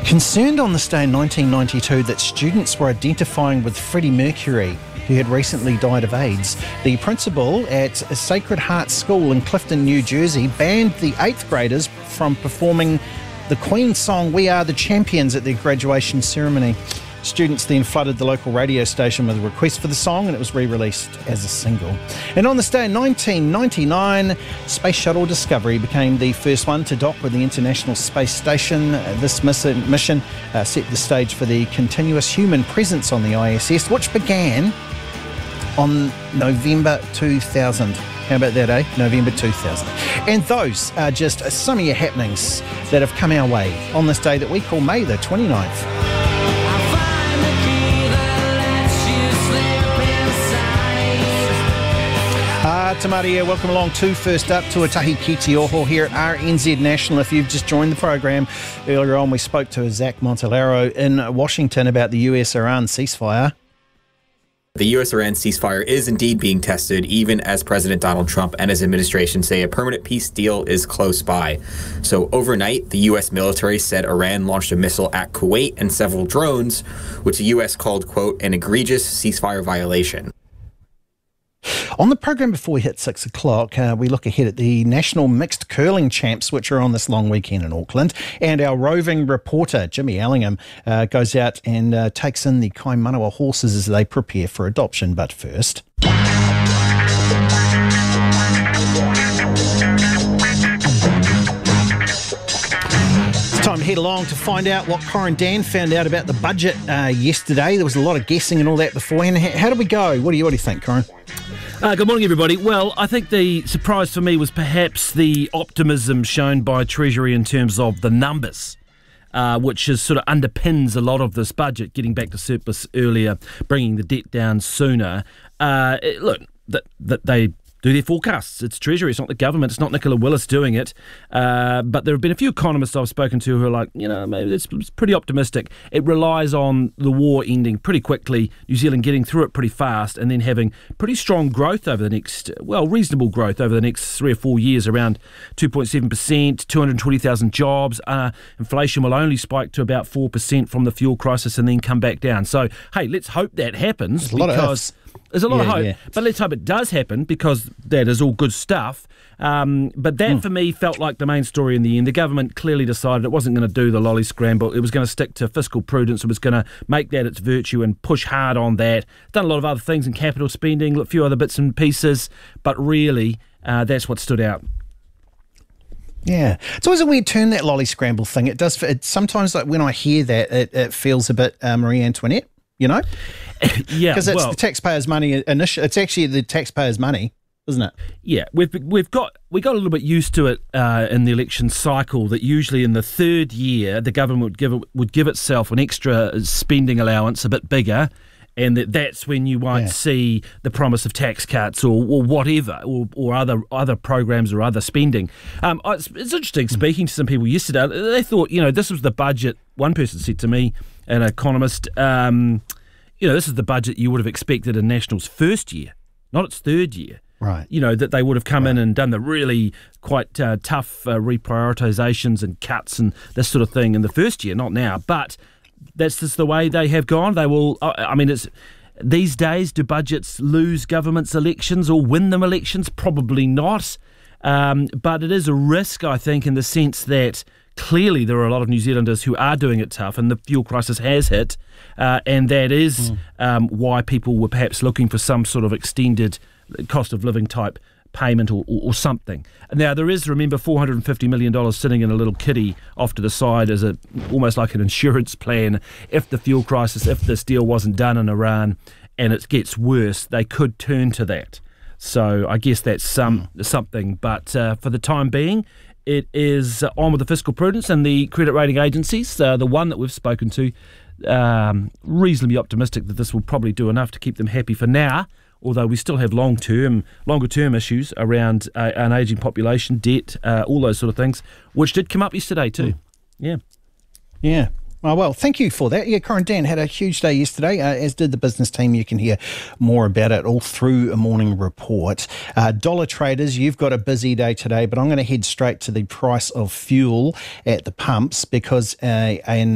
Concerned on this day in 1992 that students were identifying with Freddie Mercury, who had recently died of AIDS, the principal at Sacred Heart School in Clifton, New Jersey, banned the 8th graders from performing the Queen song We Are the Champions at their graduation ceremony. Students then flooded the local radio station with a request for the song, and it was re-released as a single. And on this day in 1999, Space Shuttle Discovery became the first one to dock with the International Space Station. This mission set the stage for the continuous human presence on the ISS, which began on November 2000. How about that, eh? November 2000. And those are just some of your happenings that have come our way on this day that we call May the 29th. Tamaria, welcome along to First Up, Tuatahi Ki Te Oho here at RNZ National. If you've just joined the program, earlier on we spoke to Zach Montalero in Washington about the US-Iran ceasefire. The US-Iran ceasefire is indeed being tested, even as President Donald Trump and his administration say a permanent peace deal is close by. So overnight, the U.S. military said Iran launched a missile at Kuwait and several drones, which the U.S. called, quote, an egregious ceasefire violation. On the program before we hit 6 o'clock, we look ahead at the National Mixed Curling Champs, which are on this long weekend in Auckland. And our roving reporter, Jimmy Allingham, goes out and takes in the Kaimanawa horses as they prepare for adoption. But first... Time to head along to find out what Corin Dan found out about the budget yesterday. There was a lot of guessing and all that beforehand. How did we go? What do you think, Corin? Good morning, everybody. Well, I think the surprise for me was perhaps the optimism shown by Treasury in terms of the numbers, which is sort of underpins a lot of this budget, getting back to surplus earlier, bringing the debt down sooner. Look, that they do their forecasts. It's Treasury, it's not the government, it's not Nicola Willis doing it. But there have been a few economists I've spoken to who are like, maybe it's pretty optimistic. It relies on the war ending pretty quickly, New Zealand getting through it pretty fast, and then having pretty strong growth over the next, reasonable growth over the next 3 or 4 years, around 2.7%, 220,000 jobs. Inflation will only spike to about 4% from the fuel crisis and then come back down. So, hey, let's hope that happens. There's a lot of hope, but let's hope it does happen, because that is all good stuff. But that, for me, felt like the main story in the end. The government clearly decided it wasn't going to do the lolly scramble. It was going to stick to fiscal prudence. It was going to make that its virtue and push hard on that. Done a lot of other things in capital spending, a few other bits and pieces, but really, that's what stood out. Yeah. It's always a weird turn, that lolly scramble thing. It does. Sometimes, like when I hear that, it feels a bit Marie Antoinette, Yeah, because it's the taxpayers' money. It's actually the taxpayers' money, isn't it? Yeah, we got a little bit used to it in the election cycle, that usually in the third year the government would give itself an extra spending allowance, a bit bigger, and that's when you might see the promise of tax cuts or whatever, or other programs or other spending. It's interesting speaking to some people yesterday. They thought, this was the budget. One person said to me, an economist, this is the budget you would have expected in National's first year, not its third year. Right. That they would have come in and done the really quite tough reprioritisations and cuts and this sort of thing in the first year, not now. But that's just the way they have gone. They will, it's these days, do budgets lose governments' elections or win them elections? Probably not. But it is a risk, I think, in the sense that clearly there are a lot of New Zealanders who are doing it tough, and the fuel crisis has hit, and that is why people were perhaps looking for some sort of extended cost of living type payment or something. Now, there is, remember, $450 million sitting in a little kitty off to the side as almost like an insurance plan. If the fuel crisis, if this deal wasn't done in Iran and it gets worse, they could turn to that. So I guess that's something. But for the time being, it is on with the fiscal prudence, and the credit rating agencies, the one that we've spoken to, reasonably optimistic that this will probably do enough to keep them happy for now, although we still have longer term issues around an ageing population, debt, all those sort of things, which did come up yesterday too. Yeah. Oh, well, thank you for that. Yeah, Corin Dan had a huge day yesterday, as did the business team. You can hear more about it all through a morning report. Dollar traders, you've got a busy day today, but I'm going to head straight to the price of fuel at the pumps because